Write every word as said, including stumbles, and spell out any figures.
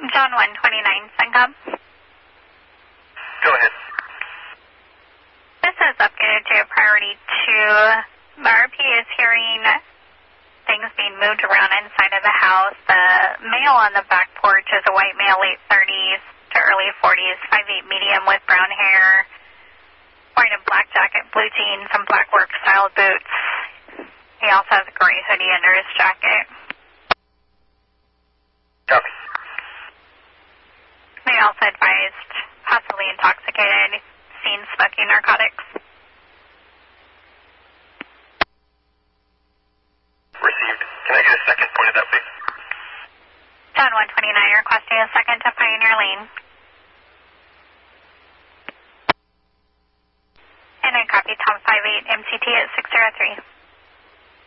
John one twenty-nine, Syncom. Go ahead. This is updated to priority two. The R P is hearing things being moved around inside of the house. The male on the back porch is a white male, late thirties to early forties, five eight medium with brown hair, wearing a black jacket, blue jeans, and black work style boots. He also has a gray hoodie under his jacket. Copy. They also advised possibly intoxicated, seen smoking narcotics. Received. Can I get a second point of that, please? John one twenty-nine requesting a second to Pioneer Lane. And I copy Tom five eight M C T at six zero three.